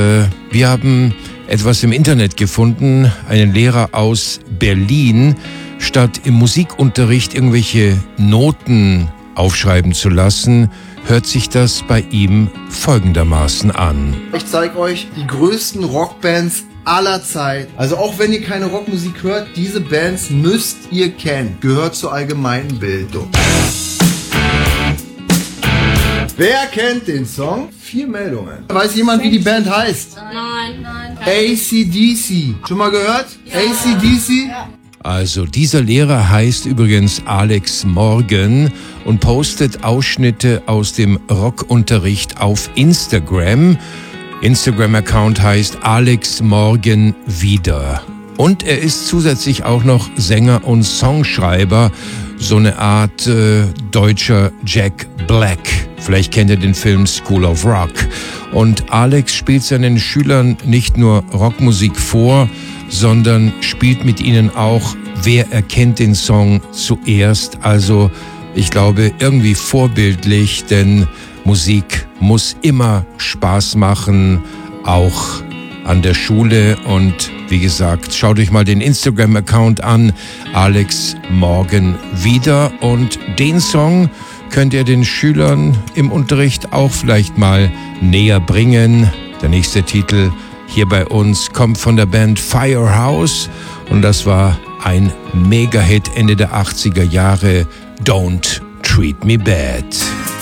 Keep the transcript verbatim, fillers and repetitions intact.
äh, wir haben etwas im Internet gefunden, einen Lehrer aus Berlin. Statt im Musikunterricht irgendwelche Noten aufschreiben zu lassen, hört sich das bei ihm folgendermaßen an. Ich zeige euch die größten Rockbands aller Zeit. Also auch wenn ihr keine Rockmusik hört, diese Bands müsst ihr kennen. Gehört zur allgemeinen Bildung. Wer kennt den Song? Vier Meldungen. Weiß jemand, wie die Band heißt? Nein, nein. A C D C. Schon mal gehört? Ja. A C D C? Ja. Also dieser Lehrer heißt übrigens Alex Morgan und postet Ausschnitte aus dem Rockunterricht auf Instagram. Instagram-Account heißt Alex Morgan wieder. Und er ist zusätzlich auch noch Sänger und Songschreiber, so eine Art äh, deutscher Jack Black. Vielleicht kennt ihr den Film School of Rock. Und Alex spielt seinen Schülern nicht nur Rockmusik vor, sondern spielt mit ihnen auch Wer erkennt den Song zuerst. Also ich glaube irgendwie vorbildlich, denn Musik muss immer Spaß machen, auch an der Schule. Und wie gesagt, schaut euch mal den Instagram-Account an, Alex Morgan wieder. Und den Song könnt ihr den Schülern im Unterricht auch vielleicht mal näher bringen. Der nächste Titel hier bei uns kommt von der Band Firehouse und das war ein Mega-Hit Ende der achtziger Jahre, Don't Treat Me Bad.